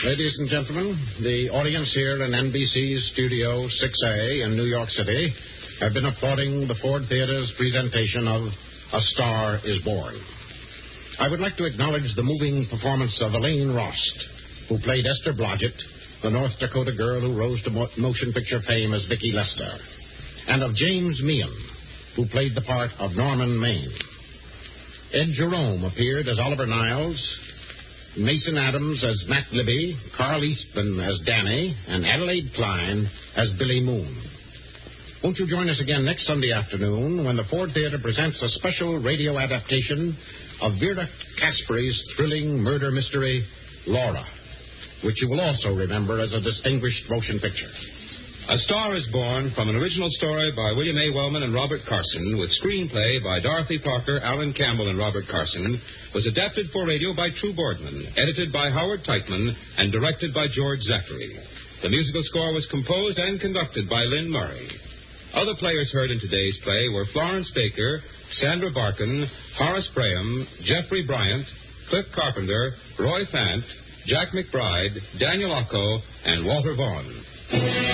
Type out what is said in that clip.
Ladies and gentlemen, the audience here in NBC's Studio 6A in New York City have been applauding the Ford Theater's presentation of A Star is Born. I would like to acknowledge the moving performance of Elaine Rost, who played Esther Blodgett, the North Dakota girl who rose to motion picture fame as Vicki Lester, and of James Meehan, who played the part of Norman Maine. Ed Jerome appeared as Oliver Niles, Mason Adams as Matt Libby, Carl Eastman as Danny, and Adelaide Klein as Billy Moon. Won't you join us again next Sunday afternoon when the Ford Theater presents a special radio adaptation of Vera Casperi's thrilling murder mystery, Laura, which you will also remember as a distinguished motion picture. A Star is Born, from an original story by William A. Wellman and Robert Carson, with screenplay by Dorothy Parker, Alan Campbell, and Robert Carson, was adapted for radio by True Boardman, edited by Howard Teichman, and directed by George Zachary. The musical score was composed and conducted by Lynn Murray. Other players heard in today's play were Florence Baker, Sandra Barkin, Horace Graham, Jeffrey Bryant, Cliff Carpenter, Roy Fant, Jack McBride, Daniel Ocko, and Walter Vaughn.